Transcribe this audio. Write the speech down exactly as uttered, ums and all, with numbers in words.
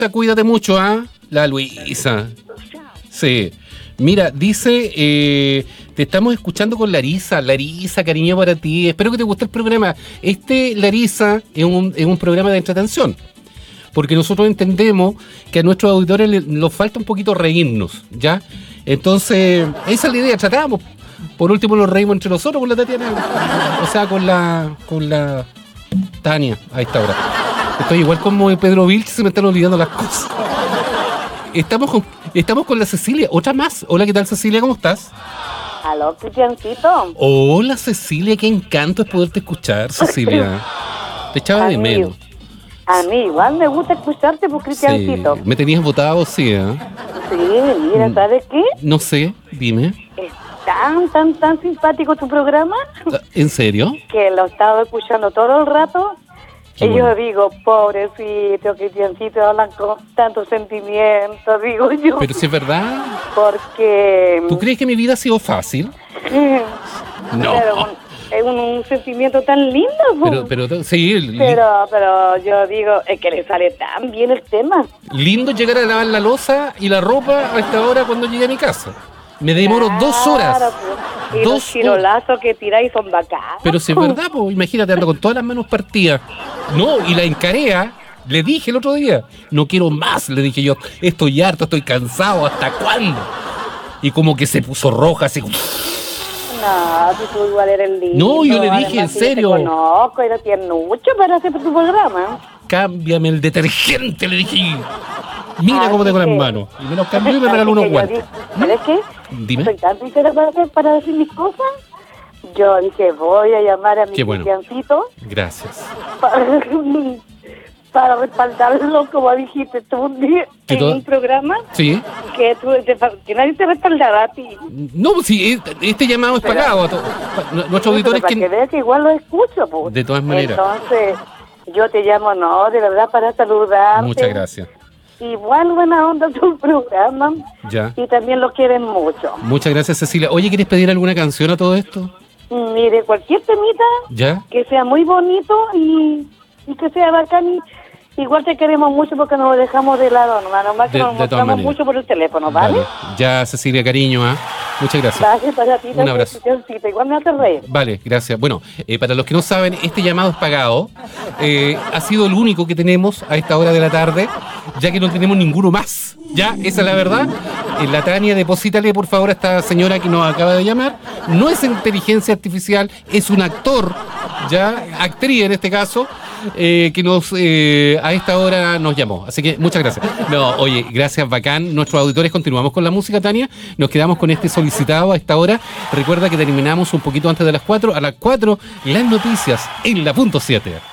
Cuídate mucho, ¿ah? ¿eh? La Luisa. Sí. Mira, dice, eh, te estamos escuchando con Larisa. Larisa, cariño para ti. Espero que te guste el programa. Este, Larisa, es un, es un programa de entretención. Porque nosotros entendemos que a nuestros auditores les, les falta un poquito reírnos, ¿ya? Entonces, esa es la idea, tratamos. Por último nos reímos entre nosotros con la Tatiana. O sea, con la con la Tania, a esta hora. Estoy igual como Pedro Vilch, se me están olvidando las cosas. Estamos con, estamos con la Cecilia, otra más. Hola, ¿qué tal, Cecilia? ¿Cómo estás? Aló, Cristiancito. Hola, Cecilia, qué encanto es poderte escuchar, Cecilia. Te echaba de menos. A mí igual me gusta escucharte, pues, Cristiancito. Sí. ¿Me tenías votado? Sí, ¿eh? Sí, mira, ¿sabes qué? No sé, dime. Es tan, tan, tan simpático tu programa. ¿En serio? Que lo he estado escuchando todo el rato. Qué y bueno. Yo digo, pobrecito, Cristiancito, hablan con tantos sentimientos, digo yo. Pero si es verdad. Porque... ¿Tú crees que mi vida ha sido fácil? No. Pero, es un, un sentimiento tan lindo. Pero, pero, sí. El, pero, pero yo digo, es que le sale tan bien el tema. Lindo llegar a lavar la loza y la ropa a esta hora cuando llegue a mi casa. Me demoro claro, dos horas. Pues, y dos los tirolazos que tiráis son bacanos. Pero si es verdad, pues imagínate, ando con todas las manos partidas. No, y la encarea, le dije el otro día, no quiero más, le dije yo, estoy harto, estoy cansado, ¿hasta cuándo? Y como que se puso roja, así. No, tú igual eres lindo. No, yo le dije, además, en serio. Yo te conozco y no tienes mucho para hacer tu programa. Cámbiame el detergente, le dije. Mira cómo tengo las manos. Y me los cambió y me regaló unos guantes. ¿Sabes qué? Dime. Soy tan sincera para, para decir mis cosas. Yo dije, voy a llamar a mi Cristiancito. Bueno. Gracias. Para, para respaldarlo, como dijiste tú un día en todo? Un programa. Sí. Que, tú, que nadie te respaldaba a ti. No, sí, este llamado es pero, pagado. Nuestros auditores que... Para que veas que igual lo escucho, pues. De todas maneras. Entonces, yo te llamo, no, de verdad, para saludarte. Muchas gracias. Igual buena onda tu programa. Ya. Y también lo quieren mucho. Muchas gracias, Cecilia. Oye, ¿quieres pedir alguna canción a todo esto? Mire, cualquier temita. Ya. Que sea muy bonito y, y que sea bacán. Y, igual te queremos mucho porque nos dejamos de lado, nomás, nomás que de, nos mostramos mucho por el teléfono, ¿vale? Vale. Ya, Cecilia, cariño, ¿eh? Muchas gracias. Gracias para ti. Un abrazo. Igual me hace reír. Vale, gracias. Bueno, eh, para los que no saben, este llamado es pagado. Eh, ha sido el único que tenemos a esta hora de la tarde, ya que no tenemos ninguno más. Ya, esa es la verdad. Eh, la Tania, deposítale por favor a esta señora que nos acaba de llamar. No es inteligencia artificial, es un actor, ya, actriz en este caso, eh, que nos eh, a esta hora nos llamó. Así que muchas gracias. No, oye, gracias, bacán. Nuestros auditores, continuamos con la música, Tania. Nos quedamos con este solicitado a esta hora. Recuerda que terminamos un poquito antes de las cuatro. A las cuatro, las noticias en la punto siete.